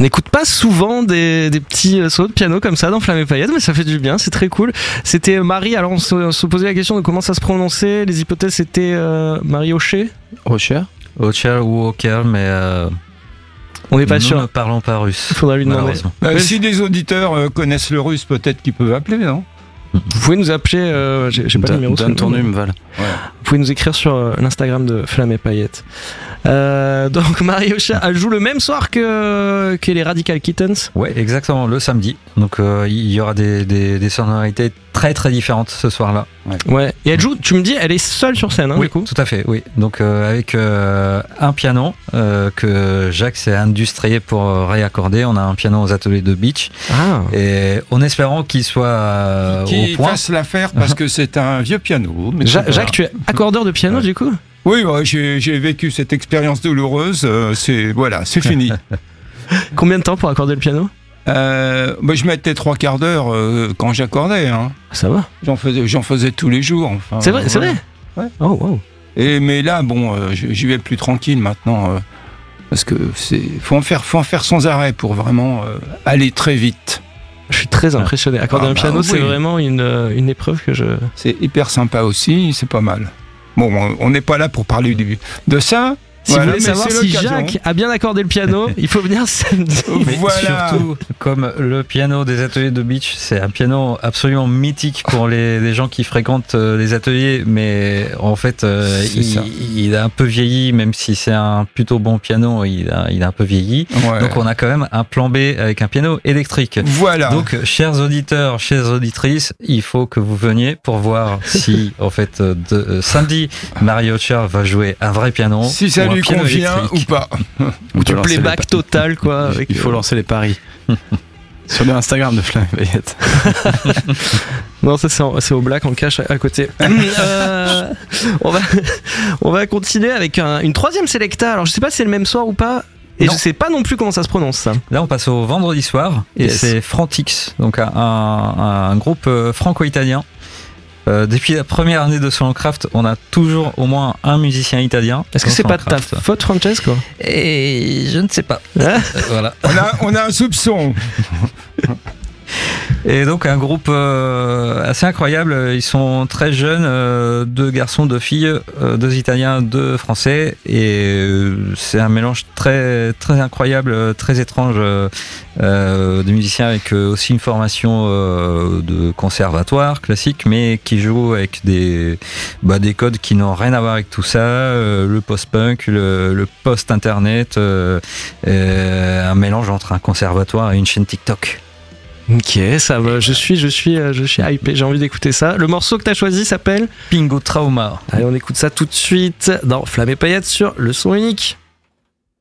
n'écoute pas souvent des petits solos de piano comme ça dans Flamme et Paillettes, mais ça fait du bien, c'est très cool. C'était Marie, alors on se posait la question de comment ça se prononçait. Les hypothèses c'était Marie Aucher ou Aucher, mais on n'est pas sûr. Nous ne parlons pas russe. Il faudra lui demander. Si des auditeurs connaissent le russe, peut-être qu'ils peuvent appeler, non ? Vous pouvez nous appeler, j'ai pas le numéro. Donne ton numéro, Val. Vous pouvez nous écrire sur l'Instagram de Flamme et Paillettes. Donc Marie Aucher, elle joue le même soir que les Radical Kittens. Ouais, exactement, le samedi. Donc il y aura des sonorités très très différentes ce soir-là. Ouais. Et elle joue, tu me dis, elle est seule sur scène, oui, du coup. Tout à fait, oui. Donc avec un piano que Jacques s'est industrié pour réaccorder. On a un piano aux ateliers de Beach. Et en espérant qu'il soit qu'il au point. fasse l'affaire parce que c'est un vieux piano. Mais Jacques, tu es accordeur de piano du coup ? Oui, j'ai vécu cette expérience douloureuse. C'est fini. Combien de temps pour accorder le piano ? Je mettais 3 quarts d'heure quand j'accordais. Hein. Ça va. J'en faisais tous les jours. Enfin, c'est vrai, c'est vrai. Ouais. Oh wow. Mais là, j'y vais plus tranquille maintenant parce que faut en faire sans arrêt pour vraiment aller très vite. Je suis très impressionné. Accorder un piano, c'est vraiment une épreuve que je. C'est hyper sympa aussi, c'est pas mal. Bon, on n'est pas là pour parler de ça. Si vous voulez savoir si Jacques a bien accordé le piano, il faut venir samedi. Mais surtout, comme le piano des ateliers de Beach, c'est un piano absolument mythique pour les gens qui fréquentent les ateliers, mais en fait, il a un peu vieilli, même si c'est un plutôt bon piano, il a un peu vieilli. Ouais. Donc on a quand même un plan B avec un piano électrique. Voilà. Donc, chers auditeurs, chères auditrices, il faut que vous veniez pour voir si, en fait, samedi, Marie Aucher va jouer un vrai piano. Si ça lui convient ou pas. Ou du playback total, quoi. Il faut lancer les paris. Sur l'Instagram de Flamme et Paillettes. Non, ça c'est au black en cache à côté. On va continuer avec une troisième Selecta. Alors je sais pas si c'est le même soir ou pas. Et je sais pas non plus comment ça se prononce ça. Là on passe au vendredi soir. Et c'est Frantix, donc un groupe franco-italien. Depuis la première année de Soloncraft, on a toujours au moins un musicien italien. Est-ce que c'est pas de ta faute, Francesco ? Et je ne sais pas. Voilà. On a un soupçon. Et donc un groupe assez incroyable. Ils sont très jeunes, 2 garçons, 2 filles, 2 Italiens, 2 Français. Et c'est un mélange très très incroyable, très étrange de musiciens avec aussi une formation de conservatoire classique, mais qui jouent avec des codes qui n'ont rien à voir avec tout ça. Le post-punk, le post-internet, un mélange entre un conservatoire et une chaîne TikTok. Ok, ça va, je suis hypé, j'ai envie d'écouter ça. Le morceau que t'as choisi s'appelle Pingo Trauma. Allez, on écoute ça tout de suite dans Flamme et Paillettes sur le son unique.